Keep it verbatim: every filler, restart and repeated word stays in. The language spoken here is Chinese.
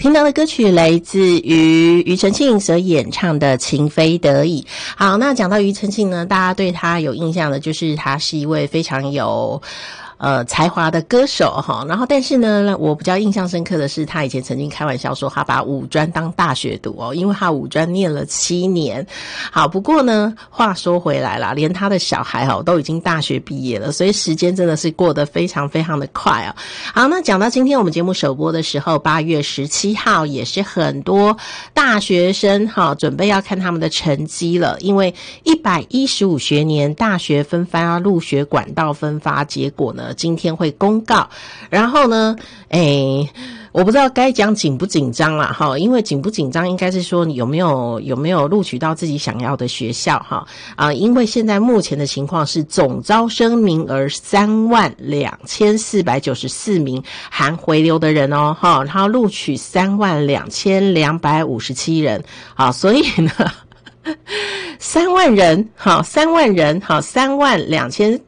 听到的歌曲来自于庾澄庆所演唱的《情非得已》。好，那讲到庾澄庆呢，大家对他有印象的就是他是一位非常有呃才华的歌手哈，然后但是呢，我比较印象深刻的是他以前曾经开玩笑说他把五专当大学读哦，因为他五专念了七年。好，不过呢，话说回来啦，连他的小孩哦都已经大学毕业了，所以时间真的是过得非常非常的快哦。好，那讲到今天我们节目首播的时候，八月十七号也是很多大学生哈准备要看他们的成绩了，因为一百一十五学年大学分发入学管道分发结果呢，今天会公告。然后呢，诶，我不知道该讲紧不紧张啦哈，因为紧不紧张应该是说你有没有有没有录取到自己想要的学校哈啊、呃，因为现在目前的情况是总招生名额三万两千四百九十四名，含回流的人哦哈，然后录取三万两千两百五十七人，好，所以呢。三万人，好，三万人，好，三万两千